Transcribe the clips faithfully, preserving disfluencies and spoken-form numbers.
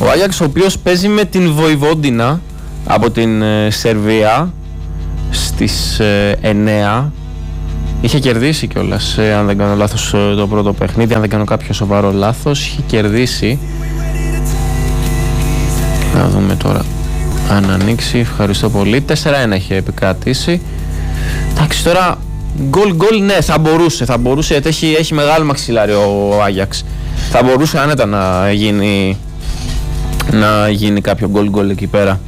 Ο Άγιαξ, ο οποίος παίζει με την Βοηβόντινα από την ε, Σερβία στις ε, εννέα. Είχε κερδίσει κιόλας, ε, αν δεν κάνω λάθος, ε, το πρώτο παιχνίδι, αν δεν κάνω κάποιο σοβαρό λάθος. Είχε κερδίσει. Να δούμε τώρα αν ανοίξει. Ευχαριστώ πολύ. τέσσερα ένα είχε επικρατήσει. Εντάξει, τώρα γκολ γκολ, ναι, θα μπορούσε, θα μπορούσε, γιατί έχει, έχει μεγάλο μαξιλάρι ο Άγιαξ. Θα μπορούσε άνετα να γίνει, να γίνει κάποιο γκολ γκολ εκεί πέρα.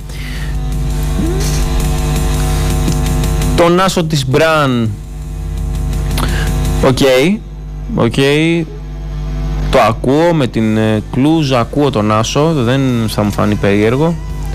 Τον άσο της Μπραν, οκ, okay, οκ, okay. Το ακούω με την Κλούζ, ακούω τον άσο, δεν θα μου φανεί περίεργο.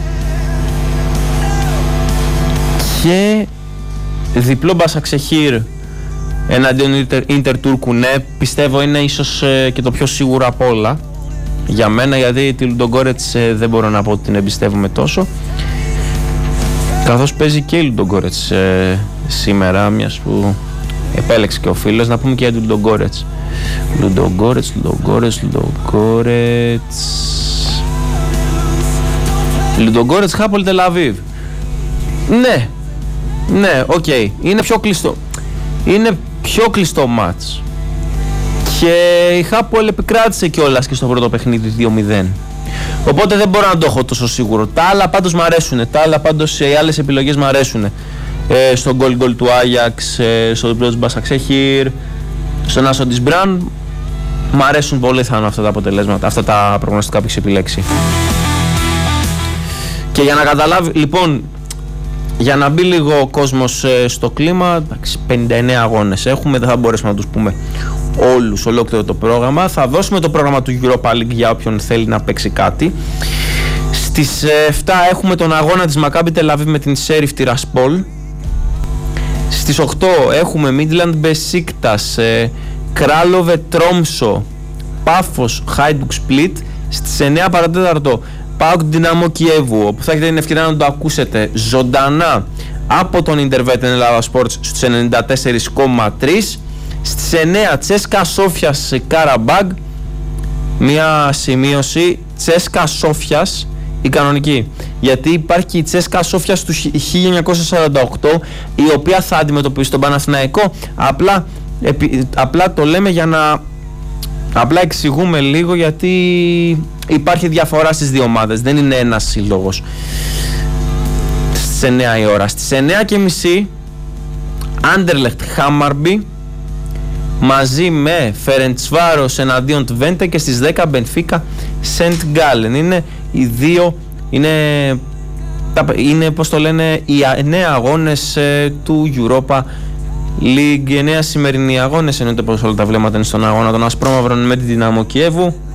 Και διπλό Μπασαξεχήρ εναντίον Ίντερ Τούρκου, ναι, πιστεύω είναι ίσως ε, και το πιο σίγουρο απ' όλα για μένα, γιατί τη Λουντογκόρετς ε, δεν μπορώ να πω ότι την εμπιστεύομαι τόσο, καθώς παίζει και η Λουντογκόρετς ε, σήμερα, μιας που επέλεξε και ο φίλος. Να πούμε και για τη Λουντογκόρετς. Λουντογκόρετς, Λουντογκόρετς, Λουντογκόρετς Λουντογκόρετς Χάπολ Τελαβίβ. Ναι, ναι, οκ, okay. Είναι πιο κλειστό. Είναι πιο κλειστό μάτς. Και η Χάπολ επικράτησε κιόλας και στο πρώτο παιχνίδι δύο μηδέν. Οπότε δεν μπορώ να το έχω τόσο σίγουρο. Τα άλλα πάντως μ' αρέσουν. Τα άλλα πάντως, οι άλλες επιλογές μ' αρέσουν. Ε, στο γκολ γκολ του Άγιαξ, ε, στο διπλό του Μπασαξέχιρ, στον άσο της Μπραν. Μ' αρέσουν πολύ θα είναι αυτά τα αποτελέσματα, αυτά τα προγνωστικά που έχεις επιλέξει. Και για να καταλάβει, λοιπόν, για να μπει λίγο ο κόσμος ε, στο κλίμα, πενήντα εννέα αγώνες έχουμε, δεν θα μπορέσουμε να τους πούμε όλους, ολόκληρο το πρόγραμμα. Θα δώσουμε το πρόγραμμα του Europa League για όποιον θέλει να παίξει κάτι. Στις ε, εφτά έχουμε τον αγώνα της Μακάμπι Τελαβίβ με την Σέριφ Τιρασπόλ. Στις οκτώ έχουμε Midland Μπεσίκτας, ε, Κράλοβε Τρόμσο, Πάφος Χάιντουκ Σπλίτ. Στις εννέα παρά τέταρτο ΠΑΟΚ Δυναμό Κιέβου, όπου θα έχετε την ευκαιρία να το ακούσετε ζωντανά από τον Ιντερβέτεν Ελλάδα Sports στους ενενήντα τέσσερα κόμμα τρία. Στις εννέα Τσέσκα Σόφιας Καραμπάγκ. Μια σημείωση, Τσέσκα Σόφιας η κανονική, γιατί υπάρχει και η Τσέσκα Σόφιας του χίλια εννιακόσια σαράντα οκτώ, η οποία θα αντιμετωπίσει τον Παναθηναϊκό. Απλά, επί, απλά το λέμε για να απλά εξηγούμε λίγο, γιατί υπάρχει διαφορά στις δύο ομάδες, δεν είναι ένας σύλλογος. Στις εννέα η ώρα. Στις εννέα και μισή Άντερλεχτ Χάμαρμπι μαζί με Φερεντσβάρος εναντίον Τβέντε, και στις δέκα Μπενφίκα Σεντ Γκάλεν. Είναι οι δύο, είναι, είναι πώς το λένε, οι εννέα αγώνες ε, του Europa League, οι εννέα σημερινοί αγώνες, εννοείται πως όλα τα βλέμματα είναι στον αγώνα των Ασπρόμαυρων με τη Δυναμό Κιέβου.